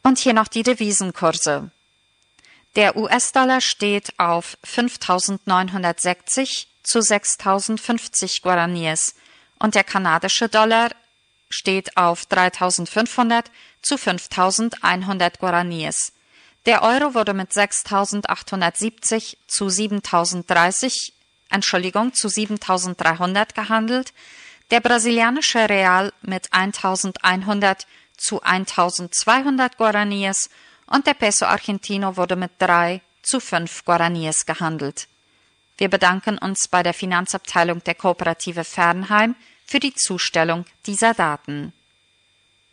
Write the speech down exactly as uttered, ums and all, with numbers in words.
Und hier noch die Devisenkurse. Der U S-Dollar steht auf fünftausendneunhundertsechzig zu sechstausendfünfzig Guaraníes und der kanadische Dollar steht auf dreitausendfünfhundert zu fünftausendeinhundert Guaraníes. Der Euro wurde mit sechstausendachthundertsiebzig zu siebentausenddreißig, Entschuldigung, zu siebentausenddreihundert gehandelt, der brasilianische Real mit eintausendeinhundert zu eintausendzweihundert Guaraníes und der Peso Argentino wurde mit drei zu fünf Guaraníes gehandelt. Wir bedanken uns bei der Finanzabteilung der Kooperative Fernheim für die Zustellung dieser Daten.